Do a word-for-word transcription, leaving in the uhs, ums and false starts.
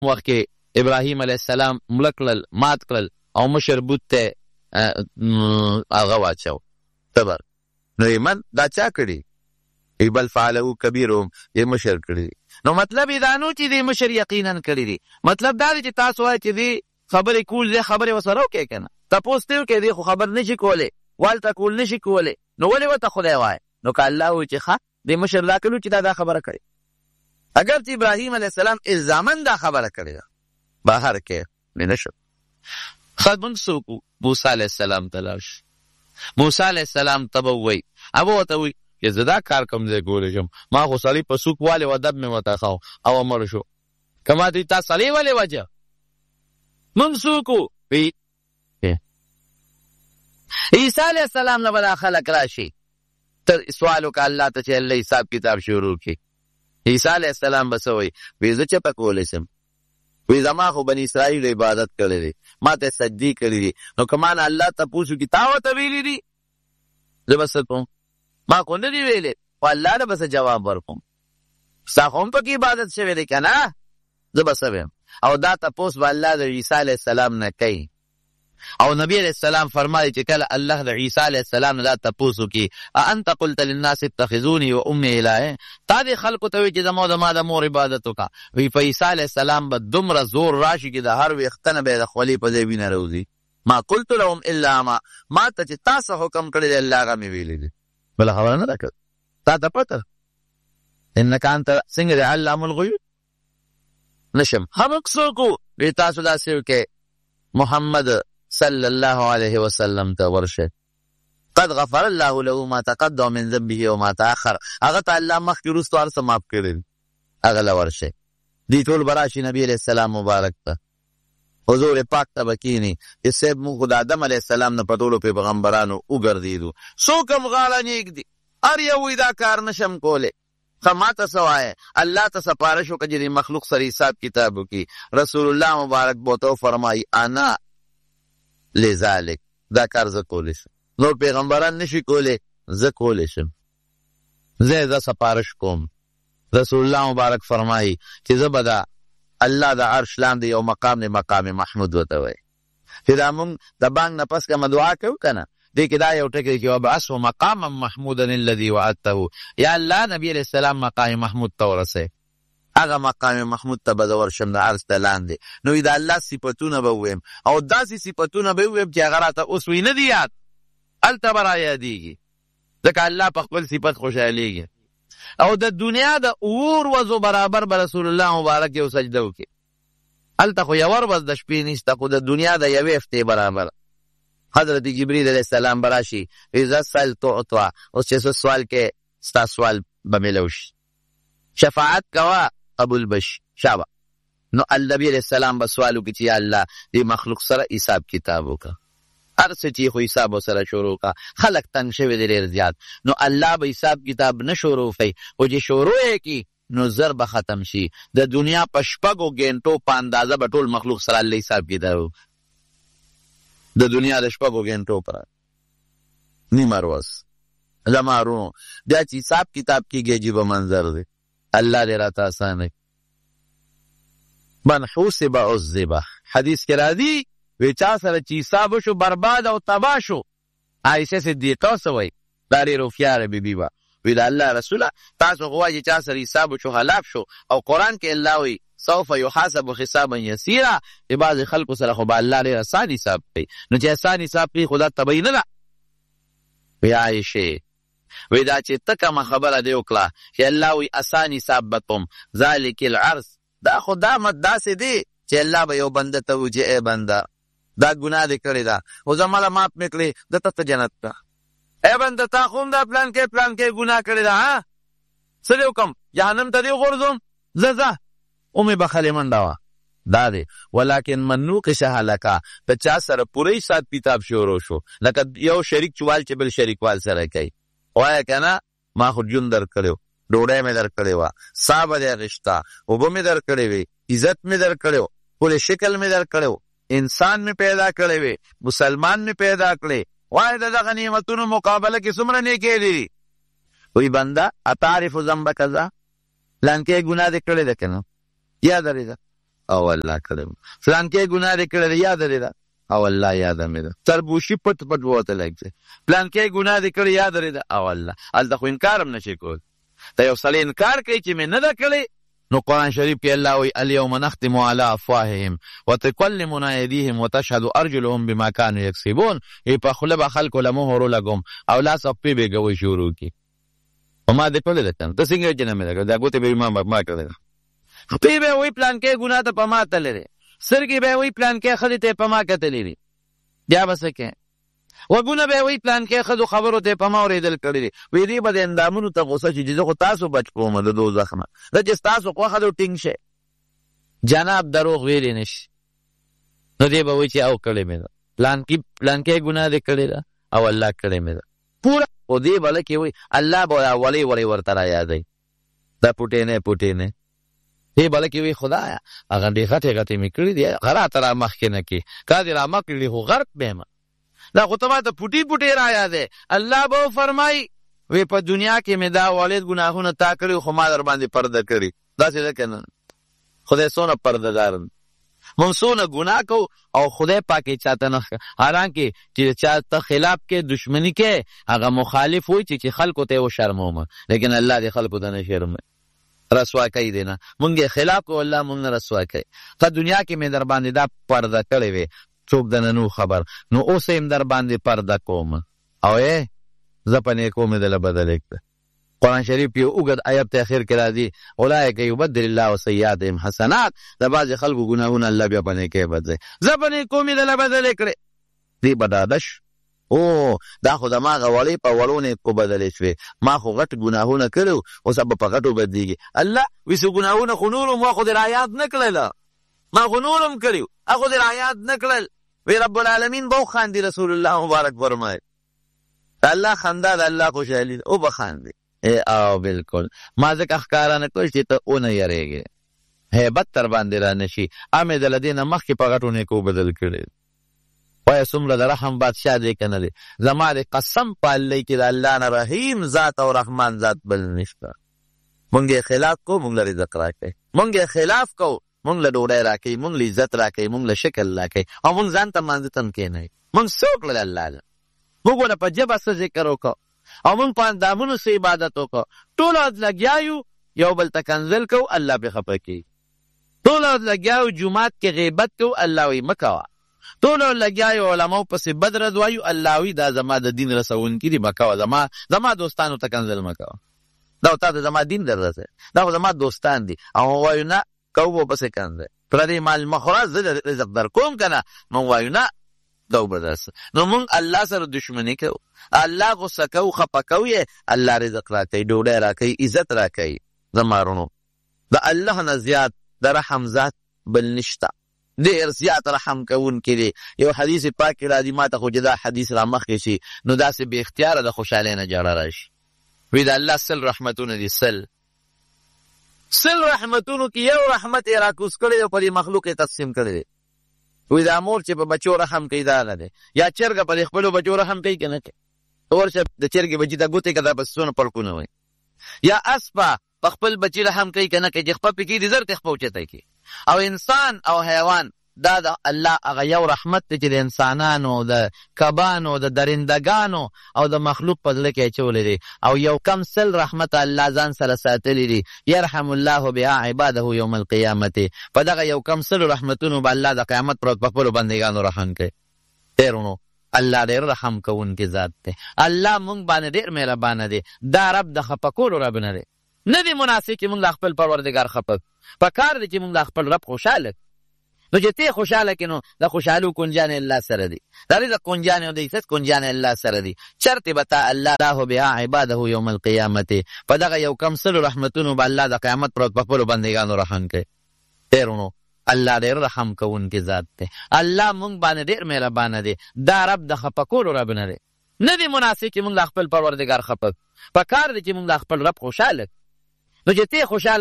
وخت کې ابراهیم علیه السلام مړه کړل، مات کړل او مشر بت ته هغه واچو تبر. نو ایمن دا چا کړي؟ بل فعله کبیرهم، یې مشر کړي. نو مطلب یې دا نو چې دې مشر یقینا کړي دي. مطلب دا دی چې تاسو وایئ چې دې خبرې کول دې خبرې ورسره وکړئ که نه. تپوس ته وکړئ دې خو خبر نشي کولی، والته کول نشي کولی، نو ولې ورته خدای وایي؟ نو که الله وایي چې ښه دې مشر دا کړي چې دا دا خبره کړې، اگر چې ابراهیم علیه السلام الزامن دا خبره کړې ده بهر کې نه شو. ښه موږ څوک وو؟ موسی علیه السلام ته لاړ شي. موسی علیه السلام ته به ووایي، هغه ورته وایي چې زه دا کار کوم ځای کولی شم، ما خو سړی په سوک والې و دب مې ورته خاو او مړ شو، که ما ته تا سړی ولې وجه موږ څوک وو؟ عیسی علیه السلام نه به دا خلک راشي ته سوال وکړه الله ته چې الله حساب کتاب شروع کړي. عیسی علیه السلام به څه وایي؟ وایي زه چپه کولی شم، وایي زما خو بني اسرائیل عبادت کړی دی، ما ته سجدې کړي دي، نو که ما نه الله تپوس وکړي تا ورته ویلي دي زه به څه کوم؟ ما خو نه دي ویلې، خو الله نه به څه جواب ورکوم، ستا خو هم پکې عبادت شوی دی که نه، زه به څه ویم؟ او دا تپوس به الله د عیسی علیه السلام نه کوي. او نبی علیہ السلام فرمایي چې کله الله د عیسی علیہ السلام نه دا تپوس وکړي انت قلت للناس اتخذوني و امي الهین، تا دې خلکو ته وایي چې زما د ما د مور عبادت وکړه، وایي په عیسی علیہ السلام به دومره زور راشي چې د هر ویښته نه به یې د خولې په ځای وینه راوځي. ما قلت لهم الا ما، ما ته چې تا څه حکم کړی دی الله هغه مې ویلی دی، بله خبره نه ده کړې تا ته پته انک انت څنګه دی علام الغیوب نشم. همک څوک وو؟ وایي تاسو داسې وکړئ محمد صلی الله علیه وسلم ته ورشه، قد غفر الله له ما تقدم من ذنبه وما تاخر، هغه ته الله مخکې وروسته هر څه معاف کړي، هغه له ورشه. دې ټول به راشي نبي علیه السلام مبارک ته، حضور پاک ته به کښېني چې صاحب موږ خو د آدم علیه السلام نه په ټولو پیغمبرانو وګرځېدو، څوک هم غاړه نیږدي، هر یو وایي دا کار نشم کولی. ښه ما ته څه وایه؟ الله ته سپارش وکړه چې د مخلوق سره حساب کتاب وکړي. رسول الله مبارک به ورته وفرمایي انا لذلک، دا کار زه کولی شم، نور پیغمبران نشي کولی، زه کولی شم، زه زه سپارش کوم. رسول الله مبارک فرمایي چې زه به د الله د عرش لاندې یو مقام دی مقام محمود ورته وایي، چې دا مونږ د بانګ نه پس کومه دعا کوو که نه، دې کې دا یو ټکی چې وبعثه مقاما محمودا الذي وعدته، یا الله نبي علیه السلام مقام محمود ته ورسوي، هغه مقام محمود ته به زه ورشم د عرض ته لاندې. نو د الله صفتونه به وویم او داسې صفتونه به وویم چې هغه راته اوس وی نه دي یاد، هلته به را یادېږي، ځکه الله په خپل صفت خوشحالېږي. او د دنیا د اور وزو برابر به رسول الله مبارک یو سجده وکړي، هلته خو یو ورځ د شپې نشته، خو د دنیا د یوې هفتې برابر. حضرت جبریل علیه السلام به راشي، اذا سألت تعطى، اوس چې څه سوال کې ستا سوال به میلو شي، شفاعت کوه قبول بشي شابه. نو النبي علیه السلام به سوال وکړي چې یا الله دې مخلوق سره حساب کتاب وکړه، هر څه چې خو حساب سره شروع وکړه، خلک تنګ شوي دي ډېر زیات، نو الله به حساب کتاب نه شروع کوي، خو چې شروع یې کړي نو زر به ختم شي. د دنیا په شپږو ګینټو په اندازه به ټول مخلوق سره الله حساب کتاب وکړي، د دنیا د شپږو ګینټو پر نیمه ورځ زما ورونو بیا چې حساب کتاب کېږي عجیبه منظر دی. الله دې راته آسانه کړي. من حوسب عذبه، حدیث کې راځي وی چا سره چې حساب شو برباد او تباه شو. عایشه صدیقه څه وایي؟ دا ډېره هوښیاره بیبي وه، وی د الله رسوله تاسو خو وایي چې چا سره حساب شو هلاک شو، او قرآن کې الله وایي سوف یحاسب حسابا یسیرا، چې بعضې خلکو سره خو به الله ډېر اسان حساب کوي، نو چې اسان حساب کوي خو دا طبیعي نه ده. وی عایشې وی دا چې ته کومه خبره دې وکړه چې الله وی اسان حساب به کوم، ذلک العرض، دا خو دا مت داسې دی چې الله به یو بنده ته وایي چې ای بنده دا ګناه دې کړې ده، خو زما له معاف مې کړې، دته ته جنت ته. ای بنده تا خو هم دا پلان کې پلان کې ګناه کړې ده، ها څه دې وکړم جهنم ته دې وغورځوم، زه ځه ومې بخلې منډه وه. دا دی ولکن من نوقش هلکه، په چا سره پوره حساب کتاب شروع شو، لکه یو شریک چوال چې بل شریکوال سره کوي، وایه که نه ما خو جون در کړی و، ډوډۍ مې در کړې وه، ساه به دې اخېسته، اوبه مې در کړې وې، عزت مې در کړی و، ښکلی شکل مې در کړی و، انسان مې پیدا کړی وې، مسلمان مې پیدا کړی، وایه د دغه نعمتونو مقابله کې څومره نیکې دي. وی بنده اتعرف ذنب کذا، لانکې ګناه دې کړې ده که نه، یاد لرې ده او الله کړم فلان کې ګناه دې کړل یاد لري دا او الله یاد مې ده تربوشي پټ پټ وته لګځي پلان کې ګناه دې کړی یاد لري دا او الله ال خو انکار هم نشي کول ته یو سړی انکار کوي چې مې نه ده کړی نو قرآن شریف کې الله وی الیوم نختم علی افواههم وتکلمنا ایدیهم وتشهد ارجلهم بما كانوا یکسبون ای په خله به خلکو له مهر لګم او لاس په به غوي شروع کی او ما دې په لته ته څنګه جنې مې دا ګوته به ما ما کړل په به وی پلان کې ګناه ته پما ته لري سرګي به وی پلان کې خدي ته پما کته لري بیا بس کې وګونه به وی پلان کې خدو خبرو ته پما اوریدل کړی وی دی به اندامونو ته غوسه چې خو تاسو بچ کوم د دوزخ نه د چې تاسو خو خدو ټینګ شه جناب دروغ ویلی نشي نو دی به وی چې او کړی مې پلان کې پلان کې ګناه دې کړی او الله کړی مې پورا او دی بل کې وی الله به ولی ولی ورته را یادای دا پټې نه پټې نه دی بل کې وی خدایا هغه دې غټه غټه مې کړی دی غره تر مخ کې نه کې کا دې را مخ کړی هو غرق به دا خو ته ته پټي پټي را یادې الله به فرمای وی په دنیا کې مې دا والد ګناهونه تا کړی خو ما در باندې پرده کړی دا څه ده کنه خدای سونه پرده دار مون سونه ګناه کو او خدای پاکي چاته نه حالانکه چې چاته خلاف کې دشمنی کې هغه مخالف وي چې خلکو ته و شرمومه لیکن الله دې خلکو ته نه شرم رسوا کوي دینا مونږه خلاف کو الله مونږ رسوا کوي په دنیا کې مې در باندې دا پرده کړی وي څوک د نو خبر نو اوس هم در باندې پرده کوم او ای زپنه کوم دل بدل کړ قرآن شریف یو وګد آیت ته اخر کې راځي اولایک یبدل الله سیئاتهم حسنات د باز خلکو ګناهونه الله بیا پنه کې بدل زپنه کوم دل بدل کړ دی بدادش او دا خو د ما غوړې په وړونه کو بدل شوی ما خو غټ ګناهونه کړو او سبب په غټو بدلیږي الله وسو ګناهونه خو نور ما خو د آیات نکړل ما خو نورم کړیو هغه د آیات نکړل وی رب العالمین بو خاندي رسول الله مبارک فرمای الله خندا د الله خوشالي او بخاندي او بالکل ما ځکه ښکارا نه کوي چې ته اون یریږي hebat تر باندې را نشي امه د لدین مخ کې پغټونه کو بدل کړي وای سمره د رحم بادشاہ دې کنه دې زماره قسم په الله کې د الله نه رحیم ذات او رحمان ذات بل نشته مونږه خلاف کو مونږ لري رزق راکې مونږه خلاف کو مونږ له ډوډۍ راکې مونږ له عزت راکې مونږ له شکل راکې او مونږ ځان ته مانځ تم کې نه مونږ څوک له الله له مونږ نه په جبه څه ذکر وکړو او مونږ په اندامونو سه عبادت وکړو ټول لګیاو یو بل تکنزل کو الله به خپه کی ټول لګیاو جمعات کې غیبت کو الله وي مکوا ټول لګیاو علماء په سه بدر دوایو الله وي دا زما د دین رسون کې دی مکوا زما زما دوستانو تکنزل مکوا دا ته زما دین درته دا زما دوستان دي او وایو نه کوو پس کنده پردی مال مخراج رزق در کوم کنه مون وایو نه دو بردس نو مون الله سره دشمنی کو الله غصه کو خپه کوي الله رزق راکړي ډوډۍ راکړي عزت راکړي زمارونو د الله نه زیات د رحم ذات بل نشتا ډیر زیات رحم کوون کړي یو حدیث پاک راځي ماته خو جدا حدیث را مخ شي نو داسې به اختیار د خوشاله نه جوړ راشي وی د الله سل رحمتونه دي سل سل رحمتونو کې یو رحمت راکوس کړي او په مخلوق تقسیم کړي وی دا مور چې په بچو رحم کوي دا نه دي یا چرګ په خپل بچو رحم کوي کنه ورشه د چرګ بچی دا ګوتې کده بس سونه پړکونه وي یا اسپا په خپل بچی رحم کوي کنه چې خپل پکې دي زر تخ پوهچته کی او انسان او حیوان دا د الله هغه یو رحمت چې د انسانانو د کبانو د درندگانو او د مخلوق په ځل کې چولې دي او یو کم سل رحمت الله ځان سره ساتلې دي يرحم الله بها عباده يوم القيامه په دغه یو کم سل رحمتونو به الله د قیامت پر په خپل بندګانو رحم کوي تیرونو الله ډېر رحم کوونکی ذات دی الله مونږ باندې ډېر مهربان دی دا رب د خپکولو رب نه دی نه دی مناسب چې مونږ خپل پروردگار خپک په کار دی چې مونږ خپل رب خوشاله نو چې ته خوشاله کینو د خوشالو کنجان الله سره دی دا د کنجان او د عزت کنجان الله سره دی چرته بتا الله الله بها عباده يوم القيامه په دغه یو کم سل رحمتونو به الله د قیامت پر په خپل بندګانو رحم کوي تیرونو الله ډېر رحم کوونکی ذات دی الله مونږ باندې ډېر مهربان دی دا رب د خپکولو رب نه دی نه دی مناسب چې مونږ خپل پروردگار خپک په کار دی چې مونږ خپل رب خوشاله نو چې ته خوشاله